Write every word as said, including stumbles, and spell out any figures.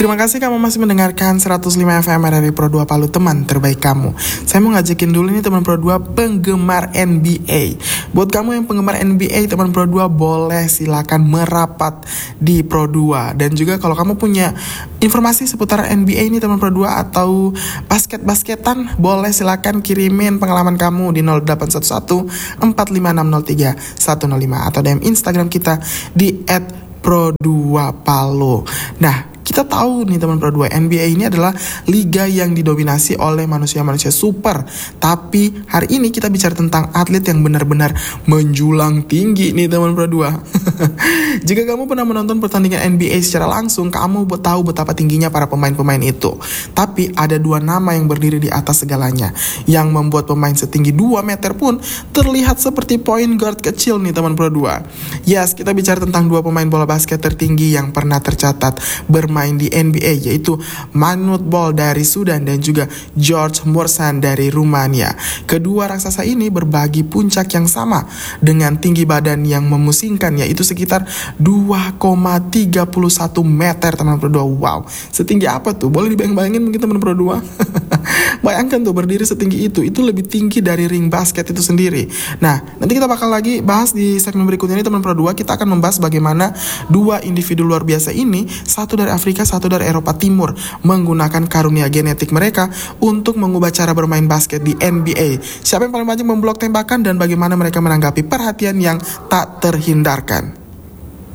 Terima kasih kamu masih mendengarkan seratus lima F M R R I Pro dua Palu, teman terbaik kamu. Saya mau ngajakin dulu nih teman Pro dua penggemar N B A. Buat kamu yang penggemar N B A, teman Pro dua boleh silakan merapat di Pro dua. Dan juga kalau kamu punya informasi seputar N B A ini teman Pro dua atau basket-basketan, boleh silakan kirimin pengalaman kamu di nol delapan satu satu empat lima enam nol tiga satu nol lima atau D M Instagram kita di et pro dua palu. Nah, kita tahu nih teman Pro dua, N B A ini adalah liga yang didominasi oleh manusia-manusia super. Tapi hari ini kita bicara tentang atlet yang benar-benar menjulang tinggi nih teman Pro dua. Jika kamu pernah menonton pertandingan N B A secara langsung, kamu tahu betapa tingginya para pemain-pemain itu. Tapi ada dua nama yang berdiri di atas segalanya, yang membuat pemain setinggi dua meter pun terlihat seperti point guard kecil nih teman Pro dua. Yes, kita bicara tentang dua pemain bola basket tertinggi yang pernah tercatat bermain di N B A, yaitu Manute Bol dari Sudan dan juga George Muresan dari Rumania. Kedua raksasa ini berbagi puncak yang sama dengan tinggi badan yang memusingkan, yaitu sekitar dua koma tiga satu meter teman Pro dua. Wow, setinggi apa tuh? Boleh dibayang-bayangin mungkin teman Pro dua? Bayangkan tuh berdiri setinggi itu, itu lebih tinggi dari ring basket itu sendiri. Nah, nanti kita bakal lagi bahas di segmen berikutnya ini teman Pro dua. Kita akan membahas bagaimana dua individu luar biasa ini, satu dari Afrika, satu dari Eropa Timur, menggunakan karunia genetik mereka untuk mengubah cara bermain basket di N B A. Siapa yang paling banyak memblok tembakan dan bagaimana mereka menanggapi perhatian yang tak terhindarkan.